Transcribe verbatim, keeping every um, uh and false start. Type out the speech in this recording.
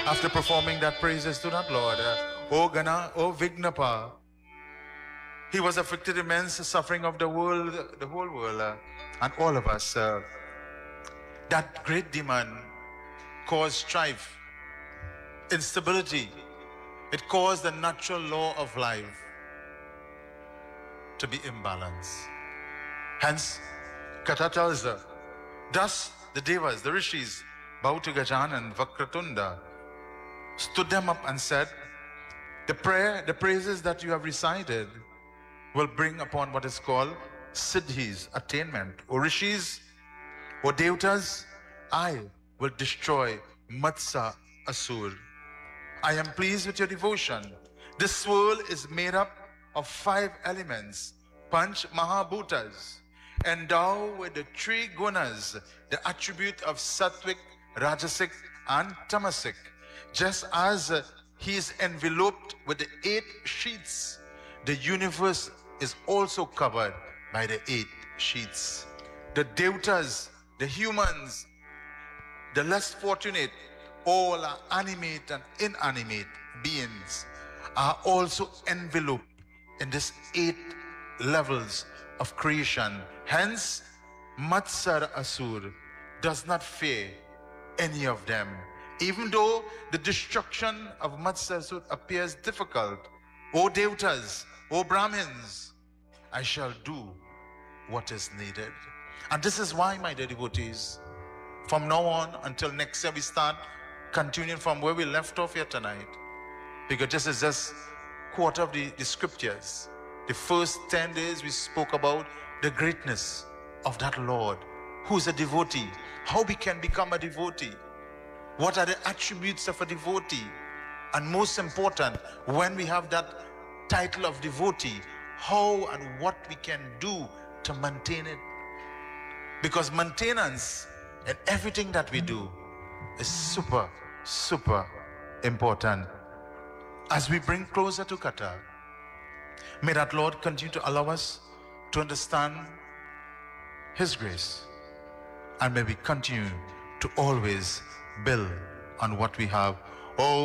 After performing that praises to that Lord, uh, O Gana, O Vignapa, he was afflicted immense suffering of the world, the whole world, uh, and all of us. Uh, that great demon caused strife, instability. It caused the natural law of life to be imbalanced. Hence, Katha tells us, thus the Devas, the Rishis, bowed to Gajanan, Vakratunda, stood them up and said, the prayer, the praises that you have recited will bring upon what is called Siddhis, attainment. O Rishis, O Devtas, I will destroy Matsa Asur. I am pleased with your devotion. This world is made up of five elements, Panch Mahabhutas, endowed with the three gunas, the attribute of Sattvic, Rajasic, and Tamasic. Just as uh, he is enveloped with the eight sheets, the universe is also covered by the eight sheets. The Devtas, the humans, the less fortunate, all are animate and inanimate beings, are also enveloped in these eight levels of creation. Hence, Matsar Asur does not fear any of them. Even though the destruction of Matsar Asur appears difficult, O Devtas, O Brahmins, I shall do what is needed. And this is why, my dear devotees, from now on until next year we start continuing from where we left off here tonight, because this is just quarter of the, the scriptures. The first ten days we spoke about the greatness of that Lord who is a devotee, how we can become a devotee, what are the attributes of a devotee, and most important, when we have that title of devotee, how and what we can do to maintain it. Because maintenance in everything that we do is super, super important. As we bring closer to Katha, may that Lord continue to allow us to understand His grace, and may we continue to always build on what we have. Oh,